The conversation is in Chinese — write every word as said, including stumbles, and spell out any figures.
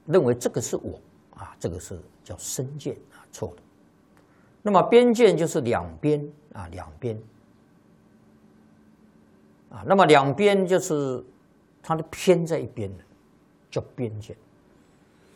认为这个是我啊，这个是叫身见啊，错的。那么边见就是两边啊，两边啊，那么两边就是它的偏在一边的，叫边见。